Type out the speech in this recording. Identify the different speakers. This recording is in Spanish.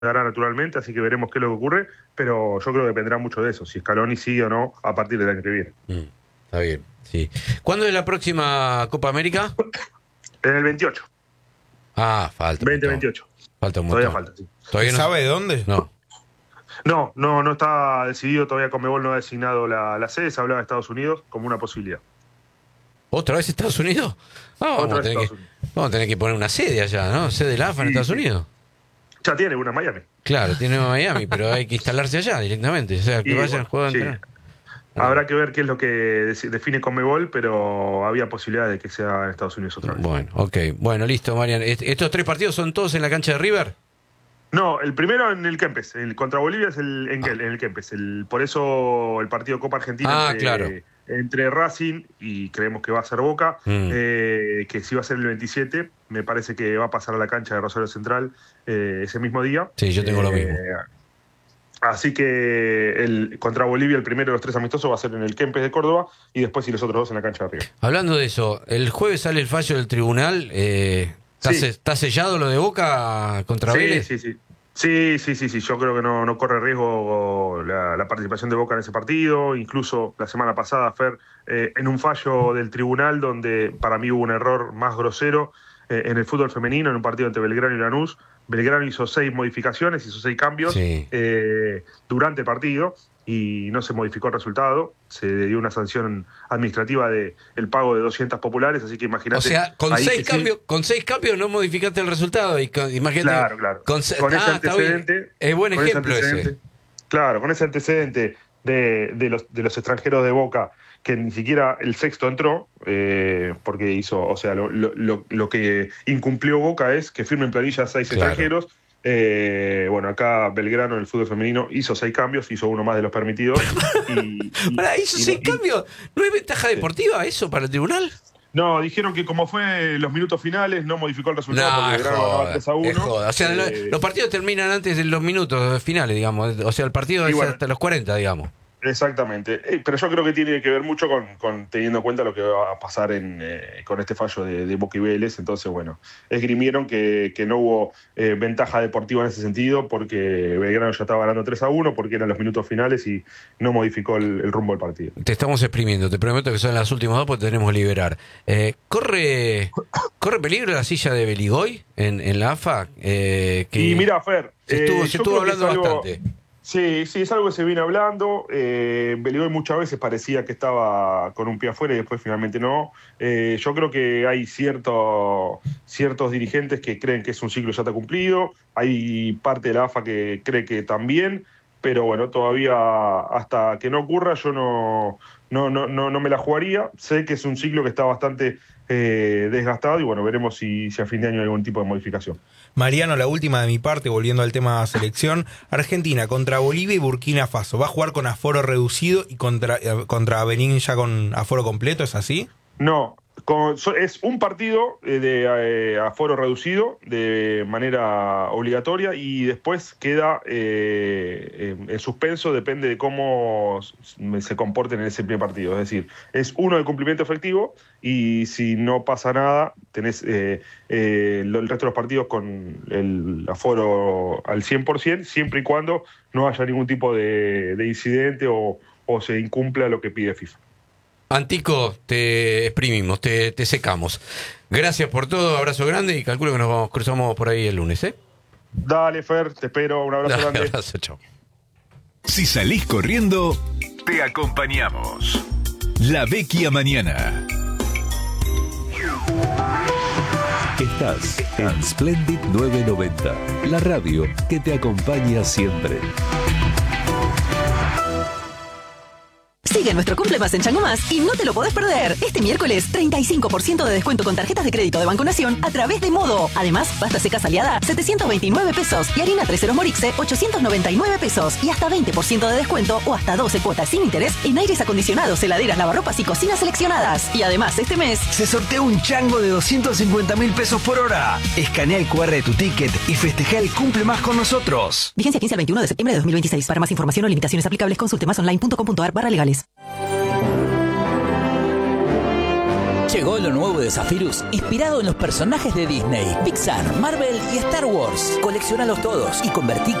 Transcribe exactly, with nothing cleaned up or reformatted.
Speaker 1: dará naturalmente, así que veremos qué es lo que ocurre, pero yo creo que dependerá mucho de eso, si Scaloni sigue o no a partir del año que viene.
Speaker 2: Mm, está bien, sí. ¿Cuándo es la próxima Copa América?
Speaker 1: En el veintiocho.
Speaker 2: Ah, falta.
Speaker 1: veinte veintiocho.
Speaker 2: Falta un montón.
Speaker 1: Todavía falta, sí.
Speaker 2: ¿Todavía no
Speaker 3: sabe de dónde?
Speaker 2: No.
Speaker 1: No, no, no está decidido todavía. Conmebol no ha designado la, la sede, se hablaba de Estados Unidos como una posibilidad.
Speaker 2: ¿Otra vez Estados Unidos? No, vamos, a tener que, vamos a tener que poner una sede allá, ¿no? Sede de la A F A en
Speaker 1: Sí,
Speaker 2: Estados
Speaker 1: sí.
Speaker 2: Unidos.
Speaker 1: Ya tiene una en Miami.
Speaker 2: Claro, tiene una en Miami, pero hay que instalarse allá directamente. O sea, que
Speaker 1: Y,
Speaker 2: vayan,
Speaker 1: bueno,
Speaker 2: juegan.
Speaker 1: sí. Habrá que ver qué es lo que deci- define Conmebol, pero había posibilidad de que sea en Estados Unidos otra vez.
Speaker 2: Bueno, ok. Bueno, listo, Marian. Est- ¿Estos tres partidos son todos en la cancha de River?
Speaker 1: No, el primero en el Kempes, el contra Bolivia es el, en, el, en el Kempes. El, por eso el partido Copa Argentina
Speaker 2: Ah,
Speaker 1: entre,
Speaker 2: claro.
Speaker 1: entre Racing y creemos que va a ser Boca,
Speaker 2: Mm.
Speaker 1: eh, que sí va a ser el veintisiete, me parece que va a pasar a la cancha de Rosario Central eh, ese mismo día.
Speaker 2: Sí, yo tengo lo mismo.
Speaker 1: Así que el contra Bolivia, el primero de los tres amistosos, va a ser en el Kempes de Córdoba y después y los otros dos en la cancha de River.
Speaker 2: Hablando de eso, el jueves sale el fallo del tribunal. Eh, ¿está,
Speaker 1: Sí.
Speaker 2: se- ¿Está sellado lo de Boca contra
Speaker 1: Sí,
Speaker 2: Vélez?
Speaker 1: sí, sí. Sí, sí, sí, sí. Yo creo que no, no corre riesgo la, la participación de Boca en ese partido. Incluso la semana pasada, Fer, eh, en un fallo del tribunal donde para mí hubo un error más grosero eh, en el fútbol femenino, en un partido entre Belgrano y Lanús. Belgrano hizo seis modificaciones, hizo seis cambios
Speaker 2: Sí.
Speaker 1: eh, durante el partido y no se modificó el resultado. Se dio una sanción administrativa de el pago de doscientas populares, así que imagínate.
Speaker 2: O sea, con
Speaker 1: ahí
Speaker 2: seis
Speaker 1: que sí-
Speaker 2: cambios, con seis cambios no modificaste el resultado. Y con- imagínate,
Speaker 1: Claro, claro.
Speaker 2: Con, se-
Speaker 1: Con ese
Speaker 2: ah, está bien.
Speaker 1: antecedente.
Speaker 2: Es buen
Speaker 1: con ese
Speaker 2: ejemplo ese.
Speaker 1: antecedente- Claro, con ese antecedente de, de, los, de los extranjeros de Boca, que ni siquiera el sexto entró, eh, porque hizo, o sea, lo, lo, lo, lo que incumplió Boca es que firmen planilla seis
Speaker 2: Claro.
Speaker 1: extranjeros. Eh, bueno, acá Belgrano en el fútbol femenino hizo seis cambios, hizo uno más de los permitidos. y, y-
Speaker 2: Pará, hizo
Speaker 1: y-
Speaker 2: seis
Speaker 1: y-
Speaker 2: cambios. ¿No es ventaja deportiva eso para el tribunal?
Speaker 1: No, dijeron que como fue los minutos finales, no modificó el resultado porque
Speaker 2: No, es
Speaker 1: Belgrano ganaba
Speaker 2: joda,
Speaker 1: tres a
Speaker 2: es
Speaker 1: uno.
Speaker 2: joda. O sea, lo-
Speaker 1: Eh,
Speaker 2: los partidos terminan antes de los minutos finales, digamos. O sea, el partido
Speaker 1: Y
Speaker 2: es
Speaker 1: bueno.
Speaker 2: hasta los cuarenta, digamos.
Speaker 1: Exactamente, Eh, pero yo creo que tiene que ver mucho con, con teniendo en cuenta lo que va a pasar en, eh, con este fallo de, de Boca y Vélez. Entonces, bueno, esgrimieron que, que no hubo eh, ventaja deportiva en ese sentido porque Belgrano ya estaba ganando tres a uno porque eran los minutos finales y no modificó el, el rumbo del partido.
Speaker 2: Te estamos exprimiendo, te prometo que son las últimas dos porque tenemos que liberar. Eh, ¿corre, ¿Corre peligro la silla de Beligoy en, en la A F A? Eh, que
Speaker 1: Y mira, Fer,
Speaker 2: se estuvo,
Speaker 1: eh,
Speaker 2: se
Speaker 1: yo
Speaker 2: estuvo
Speaker 1: creo que es
Speaker 2: hablando
Speaker 1: algo-
Speaker 2: bastante.
Speaker 1: Sí, sí, es algo que se viene hablando. Eh, Beligoy muchas veces parecía que estaba con un pie afuera y después finalmente no. Eh, yo creo que hay cierto, ciertos dirigentes que creen que es un ciclo ya está cumplido. Hay parte de la A F A que cree que también. Pero bueno, todavía hasta que no ocurra yo no, no, no, no, no me la jugaría. Sé que es un ciclo que está bastante eh, desgastado y bueno, veremos si, si a fin de año hay algún tipo de modificación.
Speaker 3: Mariano, la última de mi parte, volviendo al tema selección. Argentina contra Bolivia y Burkina Faso. ¿Va a jugar con aforo reducido y contra, eh, contra Benín ya con aforo completo? ¿Es así?
Speaker 1: No, con- so- es un partido eh, de eh, aforo reducido de manera obligatoria y después queda eh, en, en suspenso, depende de cómo s- se comporten en ese primer partido. Es decir, es uno de cumplimiento efectivo y si no pasa nada, tenés eh, eh, lo- el resto de los partidos con el aforo al cien por ciento, siempre y cuando no haya ningún tipo de, de incidente o, o se incumpla lo que pide FIFA.
Speaker 2: Antico, te exprimimos, te, te secamos. Gracias por todo, abrazo grande y calculo que nos vamos, cruzamos por ahí el lunes, ¿eh?
Speaker 1: Dale, Fer, te espero. Un abrazo
Speaker 2: Dale,
Speaker 1: grande.
Speaker 2: abrazo, chao.
Speaker 4: Si salís corriendo, te acompañamos. La Vecchia Mañana.
Speaker 5: Estás en Splendid novecientos noventa, la radio que te acompaña siempre.
Speaker 6: Sigue nuestro Cumple Más en Chango Más y no te lo podés perder. Este miércoles, treinta y cinco por ciento de descuento con tarjetas de crédito de Banco Nación a través de Modo. Además, pasta seca Aliada, setecientos veintinueve pesos y harina tres ceros Morixe, ochocientos noventa y nueve pesos y hasta veinte por ciento de descuento o hasta doce cuotas sin interés en aires acondicionados, heladeras, lavarropas y cocinas seleccionadas. Y además, este mes
Speaker 7: se sortea un chango de doscientos cincuenta mil pesos por hora. Escanea el cu erre de tu ticket y festeja el Cumple Más con nosotros.
Speaker 6: Vigencia quince al veintiuno de septiembre de dos mil veintiséis. Para más información o limitaciones aplicables, consulte más online punto com punto ar barra legales.
Speaker 8: Llegó lo nuevo de Zephyrus, inspirado en los personajes de Disney, Pixar, Marvel y Star Wars. Coleccionalos todos y convertí